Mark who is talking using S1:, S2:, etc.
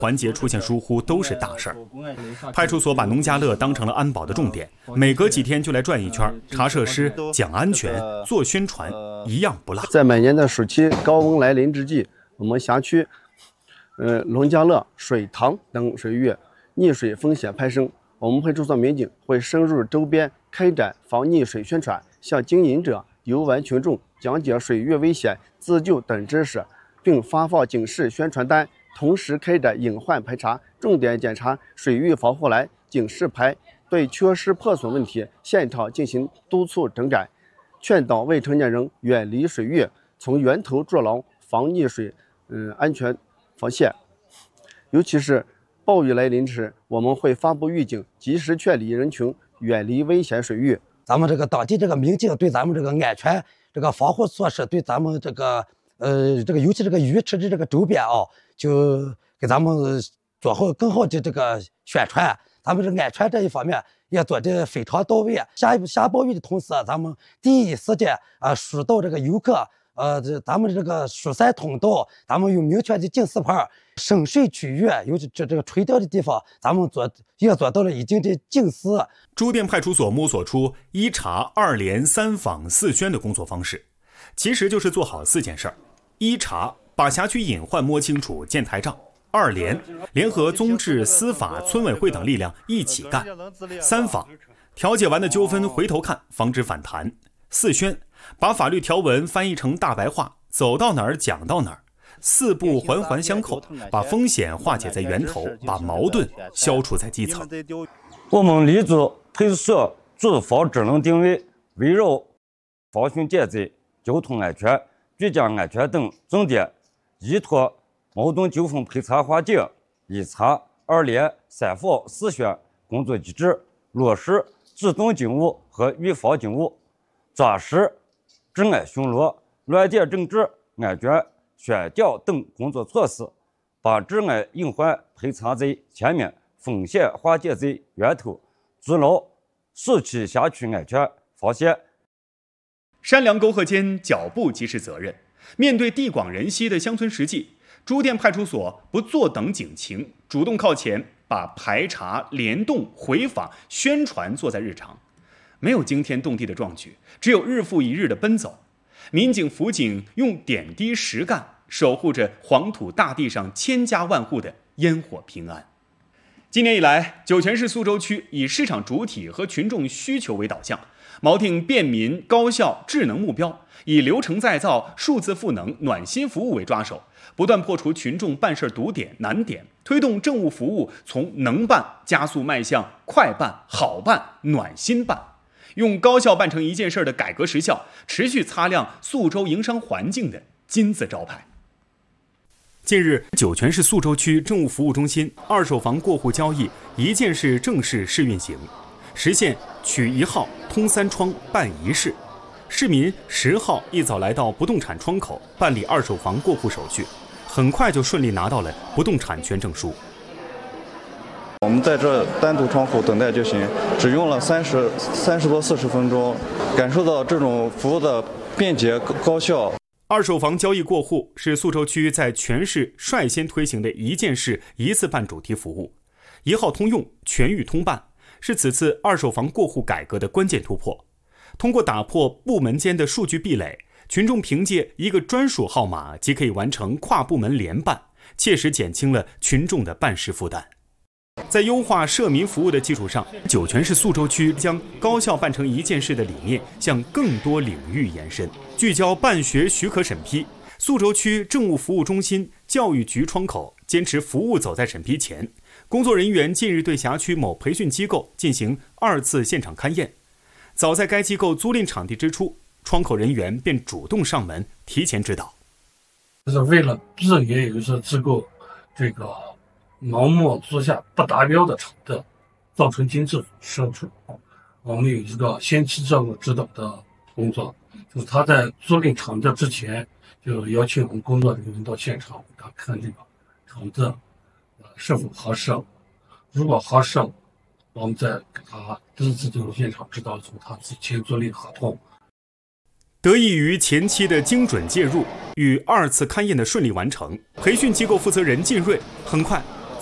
S1: 环节出现疏忽都是大事儿。派出所把农家乐当成了安保的重点，每隔几天就来转一圈，查设施、讲安全、做宣传，一样不落。
S2: 在每年的暑期高温来临之际，我们辖区农家乐、水塘等水域溺水风险攀升，我们派出所民警会深入周边开展防溺水宣传，向经营者、游玩群众讲解水域危险、自救等知识，并发放警示宣传单，同时开展隐患排查，重点检查水域防护栏、警示牌，对缺失破损问题现场进行督促整改，劝导未成年人远离水域，从源头筑牢防溺水安全防线。尤其是暴雨来临时，我们会发布预警，及时劝离人群远离危险水域。
S3: 咱们这个当地这个民警对咱们这个安全这个防护措施，对咱们这个尤其这个鱼池的这个周边啊，就给咱们做好更好的这个宣传。咱们这安全这一方面也做得非常到位。下暴雨的同时，咱们第一时间疏导这个游客。咱们这个疏散通道，咱们有明确的警示牌，深水区域有这个垂钓的地方，咱们也做到了一定的警示。
S1: 朱店派出所摸索出1查2联3访4宣的工作方式，其实就是做好4件事儿：1查，把辖区隐患摸清楚建台账；2联，联合宗治、司法、村委会等力量一起干；3访，调解完的纠纷回头看，防止反弹；4宣，把法律条文翻译成大白话，走到哪儿讲到哪儿，4步环环相扣，把风险化解在源头，把矛盾消除在基层。
S4: 我们立足派出所主防职能定位，围绕防汛减灾、交通安全、居家安全等重点，依托矛盾纠纷排查化解、1查2联3访4宣工作机制，落实主动警务和预防警务，抓实治安巡逻、乱点整治、安全宣讲等工作措施，把治安隐患排查在前面，风险化解在源头，筑牢暑期辖区安全防线。
S1: 山梁沟壑间，脚步即是责任。面对地广人稀的乡村实际，朱店派出所不坐等警情，主动靠前，把排查、联动、回访、宣传做在日常。没有惊天动地的壮举，只有日复一日的奔走。民警辅警用点滴实干，守护着黄土大地上千家万户的烟火平安。今年以来，酒泉市苏州区以市场主体和群众需求为导向，锚定便民、高效、智能目标，以流程再造、数字赋能、暖心服务为抓手，不断破除群众办事堵点、难点，推动政务服务从能办加速迈向快办、好办、暖心办。用高效办成一件事的改革实效，持续擦亮宿州营商环境的金字招牌。近日，酒泉市宿州区政务服务中心二手房过户交易一件事正式试运行，实现取1号通3窗办1室。市民10号一早来到不动产窗口办理二手房过户手续，很快就顺利拿到了不动产权证书。
S5: 我们在这单独窗口等待就行，只用了30多40分钟，感受到这种服务的便捷高效。
S1: 二手房交易过户是宿州区在全市率先推行的一件事一次办主题服务，1号通用、全域通办，是此次二手房过户改革的关键突破。通过打破部门间的数据壁垒，群众凭借一个专属号码即可以完成跨部门联办，切实减轻了群众的办事负担。在优化社民服务的基础上，酒泉市宿州区将高效办成一件事的理念向更多领域延伸，聚焦办学许可审批。宿州区政务服务中心、教育局窗口坚持服务走在审批前，工作人员近日对辖区某培训机构进行2次现场勘验。早在该机构租赁场地之初，窗口人员便主动上门提前指导，
S6: 就是为了避免有些机构这个盲目租下不达标的场地，造成经济损失。我们有一个先期教育指导的工作，就是他在租赁场地之前，就邀请我们工作人员到现场，他看这个场地是否合适，如果合适，我们再给他第一次进入现场指导，从他签租赁合同。
S1: 得益于前期的精准介入与2次勘验的顺利完成，培训机构负责人靳瑞很快